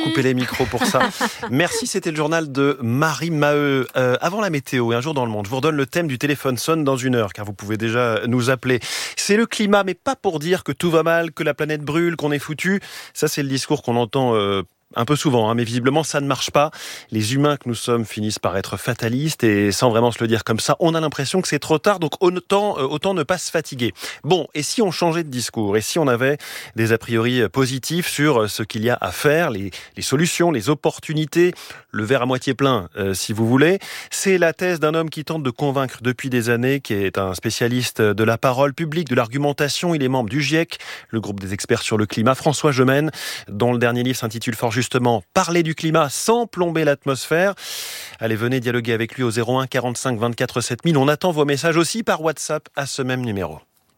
couper les micros pour ça. Merci, c'était le journal de Marie Maheu. Avant la météo et un jour dans le monde, je vous redonne le thème du téléphone sonne dans 1 heure, car vous pouvez déjà nous appeler. C'est le climat, mais pas pour dire que tout va mal, que la planète brûle, qu'on est foutu. Ça, c'est le discours qu'on entend un peu souvent, mais visiblement ça ne marche pas. Les humains que nous sommes finissent par être fatalistes et sans vraiment se le dire comme ça, on a l'impression que c'est trop tard, donc autant ne pas se fatiguer. Bon, et si on changeait de discours, et si on avait des a priori positifs sur ce qu'il y a à faire, les solutions, les opportunités, le verre à moitié plein, si vous voulez. C'est la thèse d'un homme qui tente de convaincre depuis des années, qui est un spécialiste de la parole publique, de l'argumentation. Il est membre du GIEC, le groupe des experts sur le climat, François Gemène, dont le dernier livre s'intitule fort justement « Parler du climat sans plomber l'atmosphère ». Allez, venez dialoguer avec lui au 01 45 24 7000. On attend vos messages aussi par WhatsApp à ce même numéro.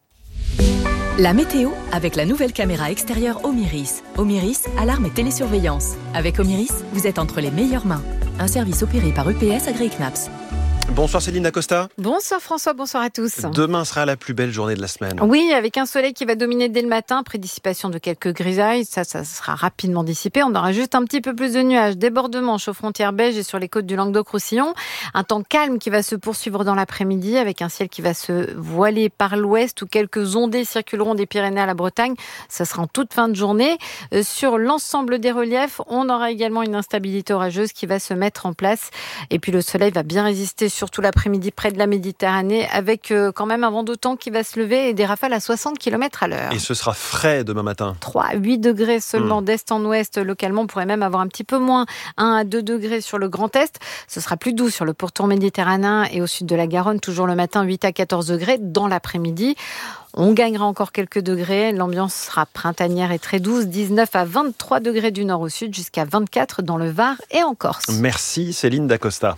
La météo avec la nouvelle caméra extérieure Omiris. Omiris, alarme et télésurveillance. Avec Omiris, vous êtes entre les meilleures mains. Un service opéré par EPS Agri-Knaps. Bonsoir Céline Dacosta. Bonsoir François, bonsoir à tous. Demain sera la plus belle journée de la semaine. Oui, avec un soleil qui va dominer dès le matin, prédissipation de quelques grisailles, ça sera rapidement dissipé. On aura juste un petit peu plus de nuages, débordements aux frontières belges et sur les côtes du Languedoc-Roussillon. Un temps calme qui va se poursuivre dans l'après-midi avec un ciel qui va se voiler par l'ouest où quelques ondées circuleront des Pyrénées à la Bretagne. Ça sera en toute fin de journée. Sur l'ensemble des reliefs, on aura également une instabilité orageuse qui va se mettre en place. Et puis le soleil va bien résister surtout l'après-midi près de la Méditerranée, avec quand même un vent d'OTAN qui va se lever et des rafales à 60 km à l'heure. Et ce sera frais demain matin. 3 à 8 degrés seulement d'est en ouest. Localement, on pourrait même avoir un petit peu moins, 1 à 2 degrés sur le Grand Est. Ce sera plus doux sur le pourtour méditerranéen et au sud de la Garonne, toujours le matin, 8 à 14 degrés dans l'après-midi. On gagnera encore quelques degrés. L'ambiance sera printanière et très douce. 19 à 23 degrés du nord au sud, jusqu'à 24 dans le Var et en Corse. Merci Céline Dacosta.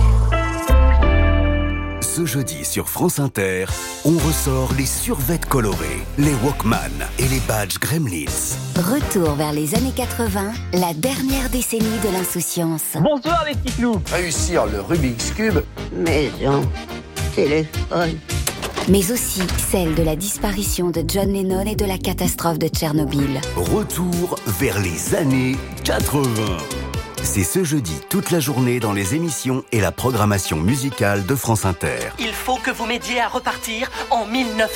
Ce jeudi sur France Inter, on ressort les survêtements colorés, les Walkman et les badges Gremlins. Retour vers les années 80, la dernière décennie de l'insouciance. Bonsoir les petits clous. Réussir le Rubik's Cube. Maison, téléphone. Mais aussi celle de la disparition de John Lennon et de la catastrophe de Tchernobyl. Retour vers les années 80. C'est ce jeudi toute la journée dans les émissions et la programmation musicale de France Inter. Il faut que vous m'aidiez à repartir en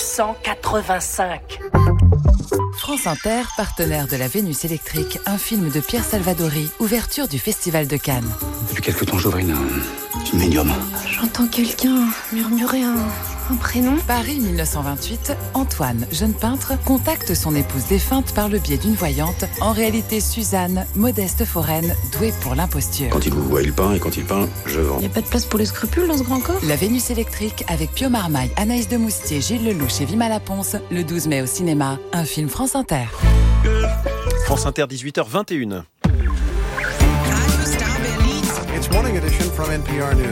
1985. France Inter, partenaire de la Vénus électrique, un film de Pierre Salvadori, ouverture du Festival de Cannes. Depuis quelque temps, j'ouvre une médium. J'entends quelqu'un murmurer un prénom. Paris 1928, Antoine, jeune peintre, contacte son épouse défunte par le biais d'une voyante, en réalité Suzanne, modeste foraine, douée pour l'imposture. Quand il vous voit, il peint, et quand il peint, je vends. Il n'y a pas de place pour les scrupules dans ce grand corps. La Vénus électrique avec Pio Marmaille, Anaïs de Moustier, Gilles Lelouch et Vima Laponce, le 12 mai au cinéma, un film France Inter. France Inter, 18h21. It's Morning Edition from NPR News.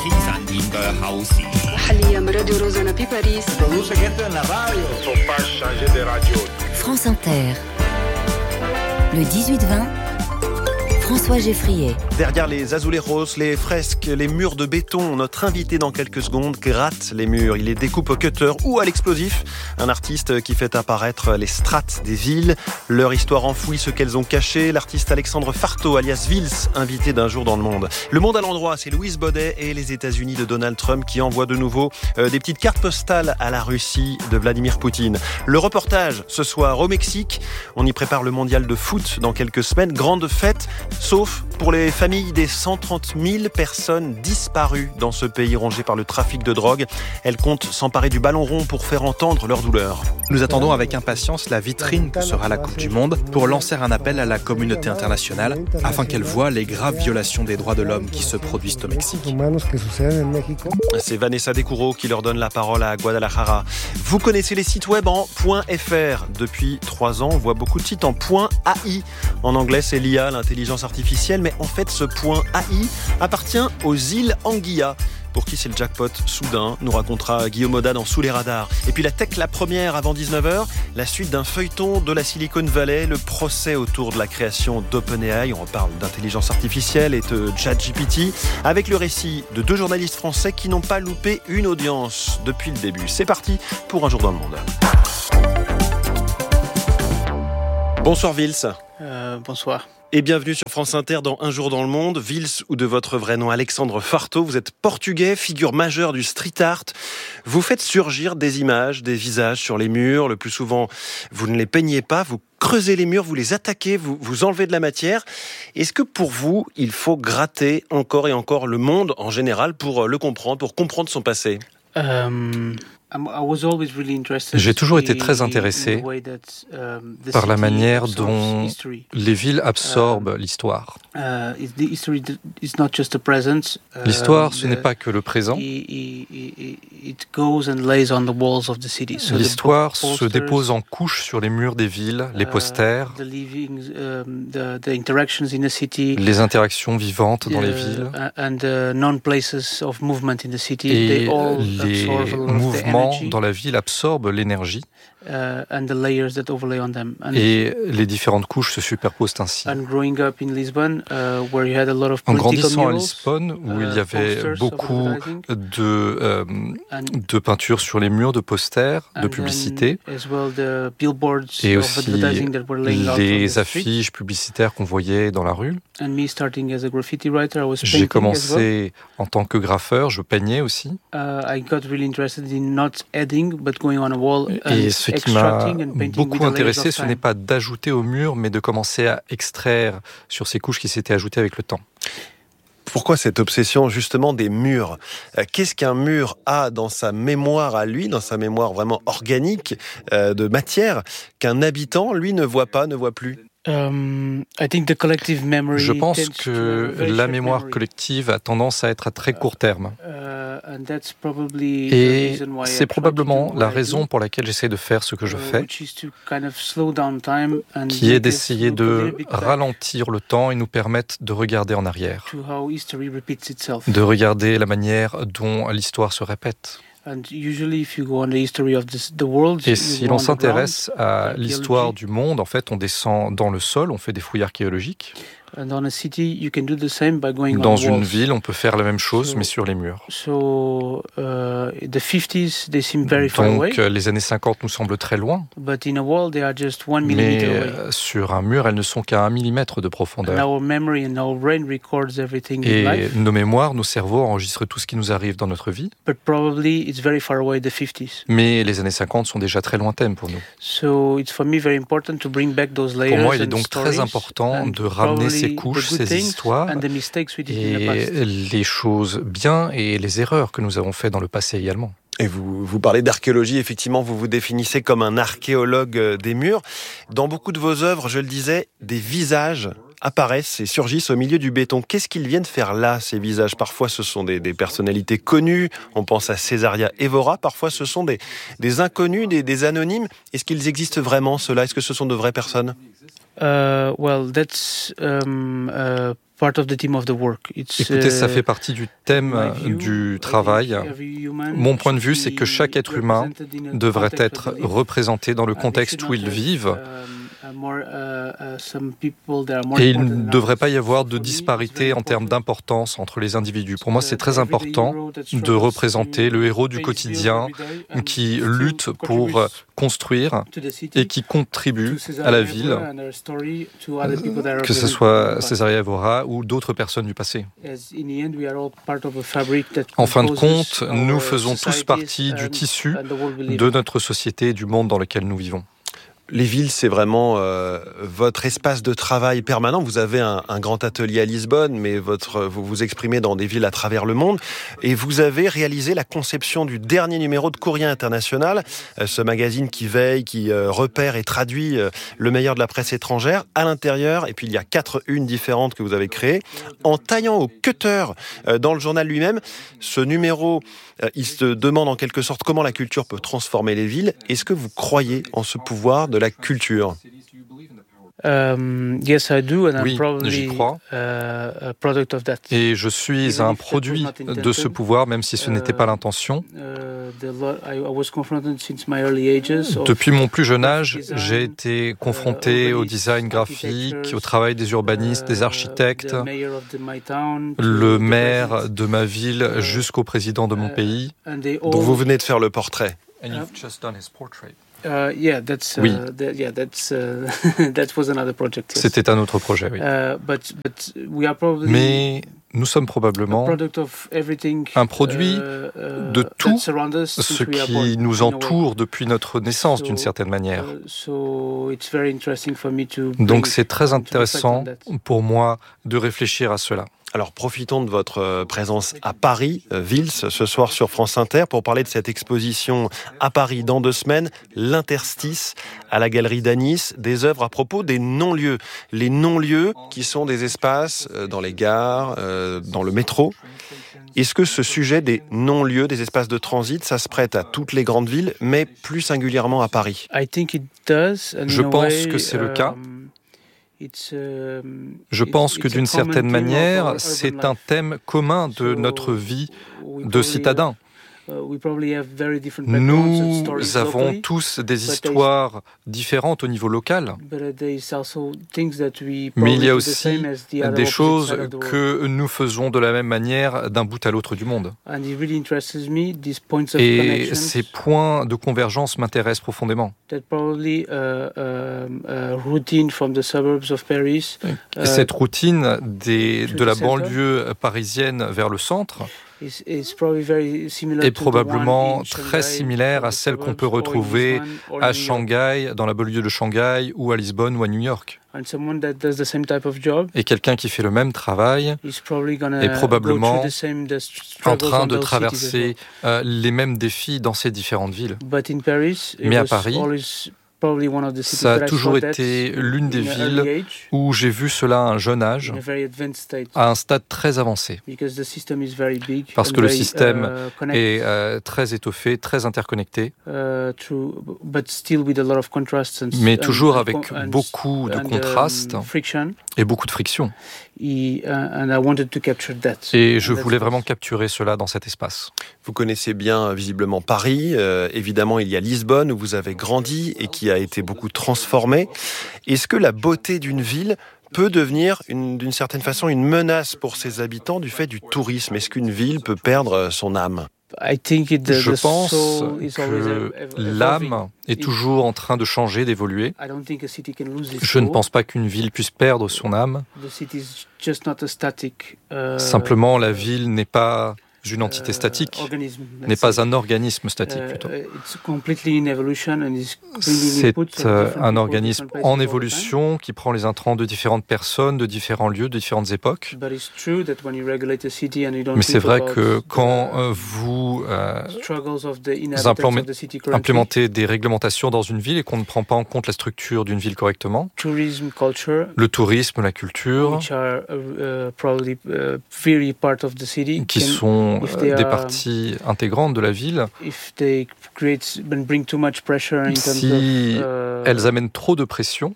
France Inter. Le 18-20, François Geffrier. Derrière les azuleros, les fresques, les murs de béton, notre invité dans quelques secondes gratte les murs. Il les découpe au cutter ou à l'explosif. Un artiste qui fait apparaître les strates des villes, leur histoire enfouie, ce qu'elles ont caché. L'artiste Alexandre Farteau, alias Vils, invité d'un jour dans le monde. Le monde à l'endroit, c'est Louise Baudet et les États-Unis de Donald Trump qui envoient de nouveau des petites cartes postales à la Russie de Vladimir Poutine. Le reportage ce soir au Mexique. On y prépare le mondial de foot dans quelques semaines. Grande fête, sauf pour les familles des 130 000 personnes disparues dans ce pays rongé par le trafic de drogue. Elles comptent s'emparer du ballon rond pour faire entendre leur douleur. Nous attendons avec impatience la vitrine que sera la Coupe du Monde pour lancer un appel à la communauté internationale afin qu'elle voie les graves violations des droits de l'homme qui se produisent au Mexique. C'est Vanessa Descoureaux qui leur donne la parole à Guadalajara. Vous connaissez les sites web en .fr. Depuis 3 ans, on voit beaucoup de sites en .ai. En anglais, c'est l'IA, l'intelligence artificielle, mais en fait, ce .ai appartient aux îles Anguilla. Pour qui c'est le jackpot soudain, nous racontera Guillaume Audat dans Sous les radars. Et puis la tech, la première avant 19h, la suite d'un feuilleton de la Silicon Valley, le procès autour de la création d'OpenAI. On reparle d'intelligence artificielle et de ChatGPT, avec le récit de 2 journalistes français qui n'ont pas loupé une audience depuis le début. C'est parti pour Un jour dans le monde. Bonsoir Vils. Bonsoir. Et bienvenue sur France Inter dans Un jour dans le monde. Vils, ou de votre vrai nom Alexandre Farto, vous êtes portugais, figure majeure du street art. Vous faites surgir des images, des visages sur les murs. Le plus souvent, vous ne les peignez pas, vous creusez les murs, vous les attaquez, vous enlevez de la matière. Est-ce que pour vous, il faut gratter encore et encore le monde en général pour le comprendre, pour comprendre son passé ? J'ai toujours été très intéressé par la manière dont les villes absorbent l'histoire. L'histoire, ce n'est pas que le présent. L'histoire se dépose en couches sur les murs des villes, les posters, les interactions vivantes dans les villes et les mouvements dans la ville absorbent l'énergie et les différentes couches se superposent ainsi. En grandissant à Lisbonne, où il y avait beaucoup de peintures sur les murs, de posters, de publicités, et aussi les affiches publicitaires qu'on voyait dans la rue. J'ai commencé en tant que graffeur, je peignais aussi. Et ce qui m'a beaucoup intéressé, ce n'est pas d'ajouter au mur, mais de commencer à extraire sur ces couches qui s'étaient ajoutées avec le temps. Pourquoi cette obsession justement des murs ? Qu'est-ce qu'un mur a dans sa mémoire à lui, dans sa mémoire vraiment organique de matière, qu'un habitant, lui, ne voit pas, ne voit plus ? Je pense que la mémoire collective a tendance à être à très court terme. Et c'est probablement la raison pour laquelle j'essaie de faire ce que je fais, qui est d'essayer de ralentir le temps et nous permettre de regarder en arrière, de regarder la manière dont l'histoire se répète. Et si l'on s'intéresse à l'histoire du monde, en fait, on descend dans le sol, on fait des fouilles archéologiques. Dans une ville, on peut faire la même chose, mais sur les murs. Donc, les années 50 nous semblent très loin, mais sur un mur, elles ne sont qu'à 1 millimètre de profondeur. Et nos mémoires, nos cerveaux enregistrent tout ce qui nous arrive dans notre vie. Mais les années 50 sont déjà très lointaines pour nous. Pour moi, il est donc très important de ramener ces couches, ces histoires, et les choses bien et les erreurs que nous avons faites dans le passé également. Et vous parlez d'archéologie, effectivement, vous vous définissez comme un archéologue des murs. Dans beaucoup de vos œuvres, je le disais, des visages apparaissent et surgissent au milieu du béton. Qu'est-ce qu'ils viennent faire là, ces visages ? Parfois, ce sont des personnalités connues. On pense à Césaria Évora. Parfois, ce sont des inconnus, des anonymes. Est-ce qu'ils existent vraiment, ceux-là ? Est-ce que ce sont de vraies personnes ? Écoutez, ça fait partie du thème du travail. Mon point de vue, c'est que chaque être humain devrait être représenté dans le contexte où ils vivent. Et il ne devrait pas y avoir de disparité en termes d'importance entre les individus. Pour moi, c'est très important de représenter le héros du quotidien qui lutte pour construire et qui contribue à la ville, que ce soit Césaria Évora ou d'autres personnes du passé. En fin de compte, nous faisons tous partie du tissu de notre société et du monde dans lequel nous vivons. Les villes, c'est vraiment votre espace de travail permanent. Vous avez un grand atelier à Lisbonne, mais vous vous exprimez dans des villes à travers le monde. Et vous avez réalisé la conception du dernier numéro de Courrier International, ce magazine qui veille, qui repère et traduit le meilleur de la presse étrangère à l'intérieur. Et puis il y a 4 unes différentes que vous avez créées. En taillant au cutter dans le journal lui-même, ce numéro, il se demande en quelque sorte comment la culture peut transformer les villes. Est-ce que vous croyez en ce pouvoir de la culture ? Oui, j'y crois. Et je suis un produit de ce pouvoir, même si ce n'était pas l'intention. Depuis mon plus jeune âge, j'ai été confronté au design graphique, au travail des urbanistes, des architectes, le maire de ma ville jusqu'au président de mon pays. dont vous venez de faire le portrait. Oui. That was another project. Yes. C'était un autre projet, oui. But we are probably Mais nous sommes probablement un produit de tout ce qui nous entoure depuis notre naissance, d'une certaine manière. Donc c'est très intéressant pour moi de réfléchir à cela. Alors profitons de votre présence à Paris, Vils, ce soir sur France Inter, pour parler de cette exposition à Paris dans 2 semaines, l'Interstice à la Galerie d'Anis, des œuvres à propos des non-lieux. Les non-lieux qui sont des espaces dans les gares, dans le métro. Est-ce que ce sujet des non-lieux, des espaces de transit, ça se prête à toutes les grandes villes, mais plus singulièrement à Paris ? Je pense que c'est le cas. Je pense que d'une certaine manière, c'est un thème commun de notre vie de citadins. Nous avons tous des histoires différentes au niveau local, mais il y a aussi des choses que nous faisons de la même manière d'un bout à l'autre du monde. Et ces points de convergence m'intéressent profondément. Cette routine de la banlieue parisienne vers le centre est probablement très similaire à celle qu'on peut retrouver à Shanghai, dans la banlieue de Shanghai, ou à Lisbonne ou à New York. Et quelqu'un qui fait le même travail est probablement en train de traverser les mêmes défis dans ces différentes villes. Mais à Paris, ça a toujours été l'une des villes où j'ai vu cela à un jeune âge, à un stade très avancé, parce que le système est très étoffé, très interconnecté, mais toujours avec beaucoup de contrastes et beaucoup de friction. Et je voulais vraiment capturer cela dans cet espace. Vous connaissez bien visiblement Paris. Évidemment, il y a Lisbonne où vous avez grandi et qui a été beaucoup transformée. Est-ce que la beauté d'une ville peut devenir, d'une certaine façon, une menace pour ses habitants du fait du tourisme ? Est-ce qu'une ville peut perdre son âme ? Je pense que l'âme est toujours en train de changer, d'évoluer. Je ne pense pas qu'une ville puisse perdre son âme. Simplement, la ville n'est pas une entité statique, n'est pas un organisme statique plutôt. C'est un organisme en évolution qui prend les intrants de différentes personnes, de différents lieux, de différentes époques. Mais c'est vrai que quand vous implémentez des réglementations dans une ville et qu'on ne prend pas en compte la structure d'une ville correctement, le tourisme, la culture, qui sont des parties intégrantes de la ville, si elles amènent trop de pression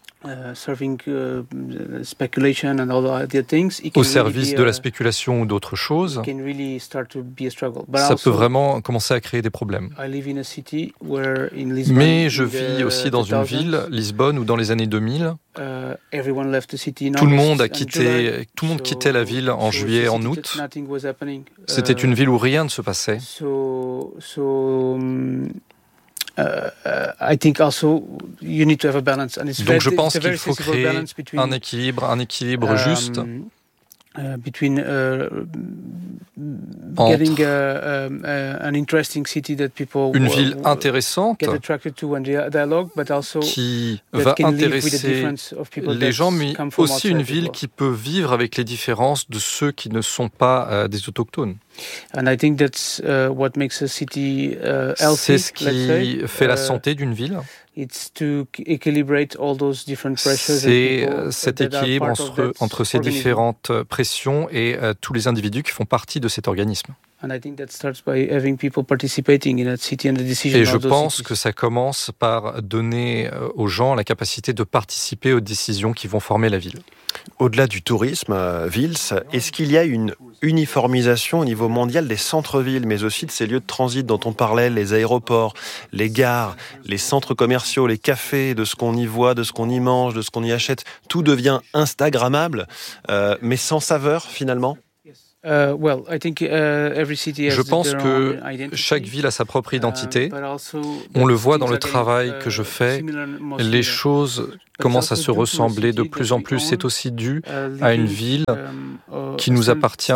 au service de la spéculation ou d'autres choses, ça peut vraiment commencer à créer des problèmes. Mais je vis aussi dans une ville, Lisbonne, où dans les années 2000, tout le monde quittait la ville en juillet, en août. C'était une ville où rien ne se passait. Donc je pense qu'il faut créer un équilibre juste entre une ville intéressante qui va intéresser les gens, mais aussi une ville qui peut vivre avec les différences de ceux qui ne sont pas des autochtones. C'est ce qui fait la santé d'une ville. C'est cet équilibre entre ces différentes pressions et tous les individus qui font partie de cet organisme. Et je pense que ça commence par donner aux gens la capacité de participer aux décisions qui vont former la ville. Au-delà du tourisme, Vils, est-ce qu'il y a une uniformisation au niveau mondial des centres-villes, mais aussi de ces lieux de transit dont on parlait, les aéroports, les gares, les centres commerciaux, les cafés, de ce qu'on y voit, de ce qu'on y mange, de ce qu'on y achète? Tout devient instagrammable, mais sans saveur finalement? Je pense que chaque ville a sa propre identité. On le voit dans le travail que je fais. Les choses commencent à se ressembler de plus en plus. C'est aussi dû à une ville qui nous appartient.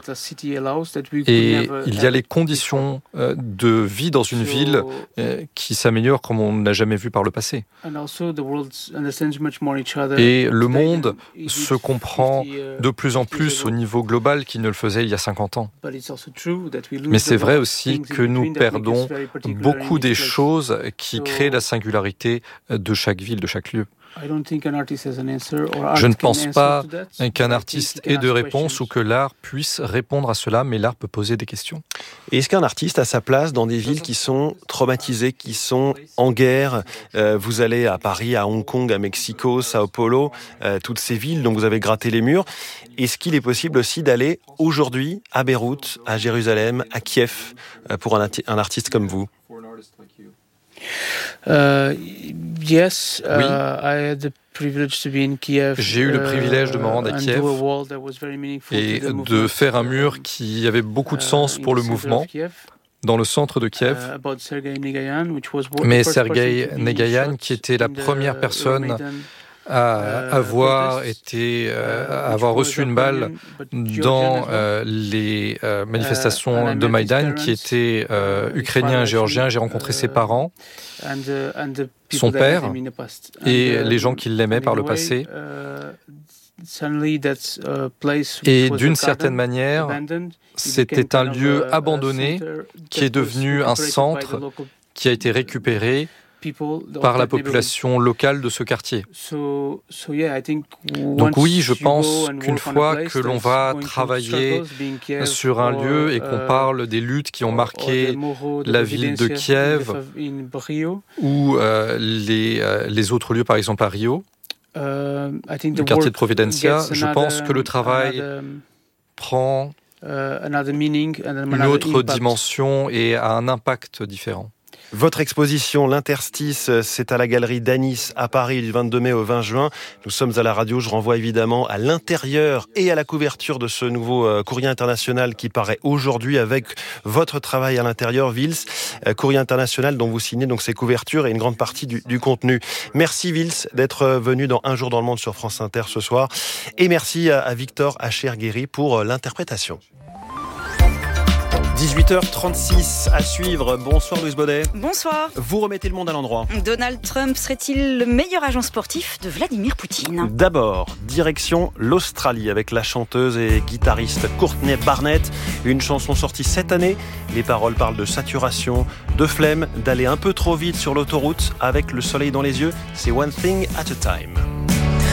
Et il y a les conditions de vie dans une ville qui s'améliorent comme on n'a jamais vu par le passé. Et le monde se comprend de plus en plus au niveau global qu'il ne le faisait il y a 50 ans. Mais c'est vrai aussi que nous perdons beaucoup des choses qui créent la singularité de chaque ville, de chaque lieu. Je ne pense pas qu'un artiste ait de réponse ou que l'art puisse répondre à cela, mais l'art peut poser des questions. Et est-ce qu'un artiste a sa place dans des villes qui sont traumatisées, qui sont en guerre ? Vous allez à Paris, à Hong Kong, à Mexico, Sao Paulo, toutes ces villes dont vous avez gratté les murs. Est-ce qu'il est possible aussi d'aller aujourd'hui à Beyrouth, à Jérusalem, à Kiev, pour un artiste comme vous ? Yes, oui. J'ai eu le privilège de me rendre à Kiev et de faire un mur qui avait beaucoup de sens pour le mouvement dans le centre de Kiev. Mais Sergueï Negaïan, qui était la première personne à avoir reçu une balle dans les manifestations de Maïdan, qui était ukrainien et géorgien. J'ai rencontré ses parents, son père et les gens qui l'aimaient par le passé. Et d'une certaine manière, c'était un lieu abandonné qui est devenu un centre qui a été récupéré par la population locale de ce quartier. Donc oui, je pense qu'une fois que l'on va travailler sur un lieu et qu'on parle des luttes qui ont marqué la ville de Kiev ou les autres lieux, par exemple à Rio, le quartier de Providencia, je pense que le travail prend une autre dimension et a un impact différent. Votre exposition, l'Interstice, c'est à la Galerie d'Anis à Paris du 22 mai au 20 juin. Nous sommes à la radio, je renvoie évidemment à l'intérieur et à la couverture de ce nouveau courrier international qui paraît aujourd'hui avec votre travail à l'intérieur, Vils. Courrier international dont vous signez donc ces couvertures et une grande partie du contenu. Merci Vils d'être venu dans Un jour dans le monde sur France Inter ce soir. Et merci à Victor Acher-Guéry pour l'interprétation. 18h36 à suivre. Bonsoir Louise Baudet. Bonsoir. Vous remettez le monde à l'endroit. Donald Trump serait-il le meilleur agent sportif de Vladimir Poutine ? D'abord, direction l'Australie avec la chanteuse et guitariste Courtney Barnett. Une chanson sortie cette année. Les paroles parlent de saturation, de flemme, d'aller un peu trop vite sur l'autoroute avec le soleil dans les yeux. C'est One Thing at a Time.